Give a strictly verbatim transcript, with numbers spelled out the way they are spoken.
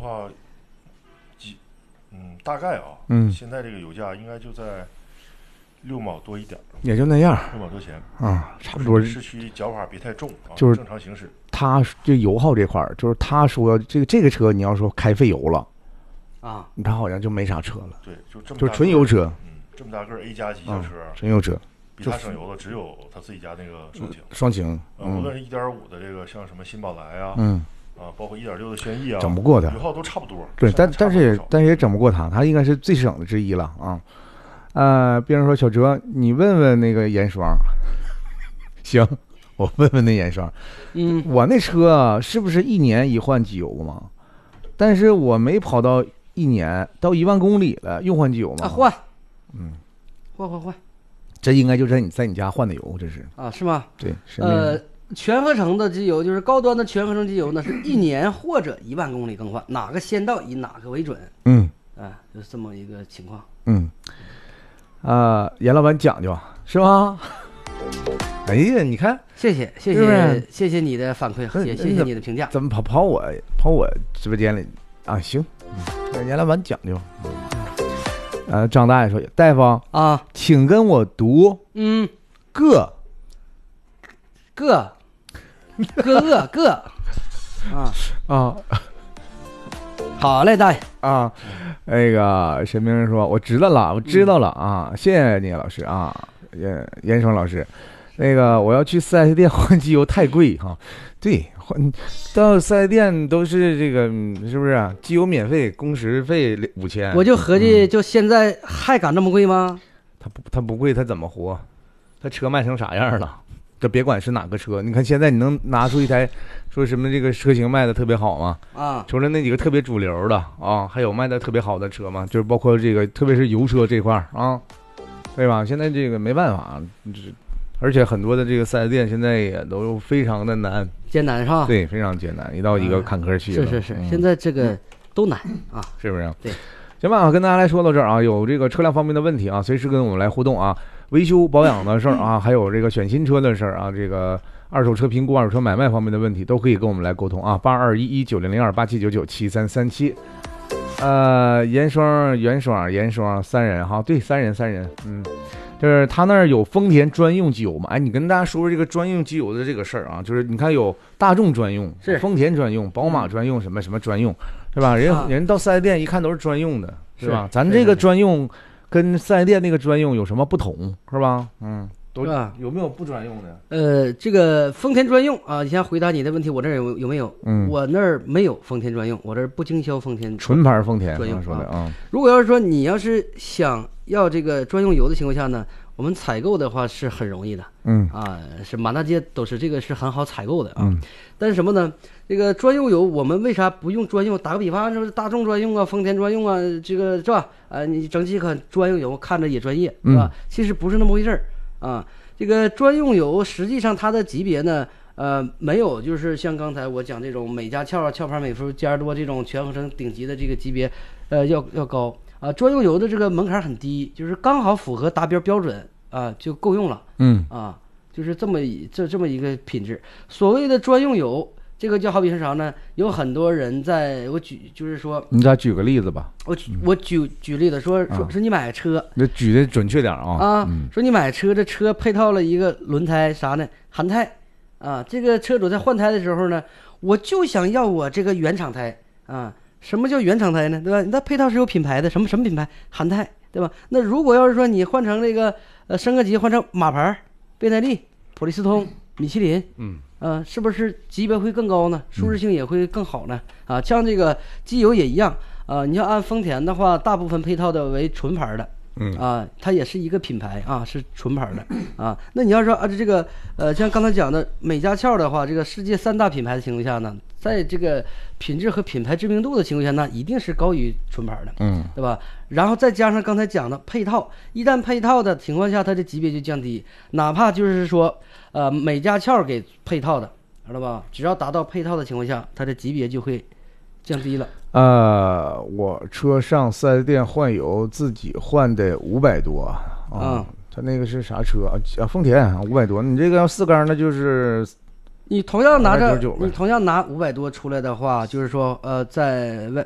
话，几嗯大概啊， 嗯， 现在这个油价应该就在六毛多一点， 也就那样， 六毛多钱啊，差不多。 市区脚法别太重啊， 就是正常行驶。 他这油耗这块儿，就是他说这个这个车你要说开费油了啊， 他好像就没啥车了， 对，就这么就是纯油车， 嗯，这么大个 A 加级轿车， 嗯，纯油车。 比他省油的只有他自己家那个双擎， 双擎， 嗯，无论是一点五的这个，像什么新宝来啊， 嗯， 啊，包括一点六的轩逸啊， 整不过他， 油耗都差不多。 对，但但是也但是也整不过他，他应该是最省的之一了啊。呃，别人说小哲，你问问那个严霜，行，我问问那严霜， 嗯， 我那车啊是不是一年一换机油嘛？但是我没跑到一年到一万公里了，用换机油吗？ 啊，换， 嗯， 换换换。 这应该就是在你在你家换的油，这是啊，是吗？ 对，是呃，全合成的机油就是高端的全合成机油呢，是一年或者一万公里更换，哪个先到以哪个为准。 嗯， 啊，就是这么一个情况。 嗯，啊、呃，严老板讲究是吧？哎呀，你看， 谢谢谢谢是是谢谢你的反馈，也谢谢你的评价。 怎么跑跑我跑我直播间里啊？行，嗯、严老板讲究。呃，张大爷说：“大夫啊， 请跟我读， 嗯， 个， 个，个个个，啊啊， 好嘞，大爷啊，那个沈明人说，我知道了，我知道了啊，谢谢你老师啊，严严双老师，那个我要去四 S 店换机油太贵哈、啊，对。”换到四 S 店都是这个，是不是啊？机油免费，工时费五千。 我就合计，就现在还敢这么贵吗？ 他不，他不贵，他怎么活？他车卖成啥样了？这别管是哪个车，你看现在你能拿出一台，说什么这个车型卖的特别好吗？ 啊， 除了那几个特别主流的啊，还有卖的特别好的车吗？就是包括这个，特别是油车这块啊，对吧？现在这个没办法，而且很多的这个四 S 店现在也都非常的难。 艰难是吧？ 对，非常艰难，一到一个坎坷期了、 嗯。是是是、 嗯， 现在这个都难啊， 是不是？ 对， 行吧，跟大家来说到这儿啊，有这个车辆方面的问题啊，随时跟我们来互动啊，维修保养的事儿啊，还有这个选新车的事儿啊，这个二手车评估、二手车买卖方面的问题，都可以跟我们来沟通啊，八二一一九零零二八七九九七三三七。呃，严霜、袁爽、严霜三人哈，对，三人三人，嗯。就是他那儿有丰田专用机油嘛？哎，你跟大家说说这个专用机油的这个事儿啊，就是你看有大众专用、 是丰田专用、宝马专用，什么什么专用，是吧？人、啊、人到四 S 店一看都是专用的，是吧？是咱这个专用跟四 S 店那个专用有什么不同，是吧？嗯，都有没有不专用的？ 呃，这个丰田专用啊，你先回答你的问题，我这儿有有没有？ 嗯， 我那儿没有丰田专用，我这儿不经销丰田纯牌丰田专用说的啊。 如果要是说你要是想要这个专用油的情况下呢，我们采购的话是很容易的， 嗯啊，是满大街都是，这个是很好采购的啊。 嗯、 但是什么呢？这个专用油我们为啥不用专用？打个比方，这是大众专用啊，丰田专用啊，这个是吧？啊，你整几款专用油看着也专业，是吧？ 嗯、 其实不是那么回事儿啊。这个专用油实际上它的级别呢，呃，没有就是像刚才我讲这种美加壳啊、壳牌美孚、嘉实多这种全合成顶级的这个级别，呃，要要高。啊，专用油的这个门槛很低，就是刚好符合达标标准啊，就够用了。 嗯啊，就是这么这这么一个品质。所谓的专用油，这个就好比是啥呢？有很多人在我举，就是说， 你再举个例子吧。 我举我举举例子说说说你买车， 那举的准确点啊。 啊， 嗯、 说你买车，这车配套了一个轮胎啥呢？韩泰啊，这个车主在换胎的时候呢，我就想要我这个原厂胎啊。什么叫原厂胎呢？对吧？那配套是有品牌的，什么什么品牌？韩泰，对吧？那如果要是说你换成这个呃升个级，换成马牌、倍耐力、普利司通、米其林， 嗯， 呃，是不是级别会更高呢？舒适性也会更好呢？啊，像这个机油也一样啊。你要按丰田的话，大部分配套的为纯牌的。 嗯啊，它也是一个品牌啊，是纯牌的啊。那你要说啊，这个呃，像刚才讲的美加壳的话，这个世界三大品牌的情况下呢，在这个品质和品牌知名度的情况下，那一定是高于纯牌的， 嗯， 对吧？然后再加上刚才讲的配套，一旦配套的情况下，它的级别就降低，哪怕就是说呃美加壳给配套的，知道吧？只要达到配套的情况下，它的级别就会降低了。 呃，我车上四 S 店换油，自己换的五百多啊。 嗯， 他那个是啥车啊？丰田五百多。你这个要四缸，那就是你同样拿着，你同样拿五百多出来的话，就是说，呃，在外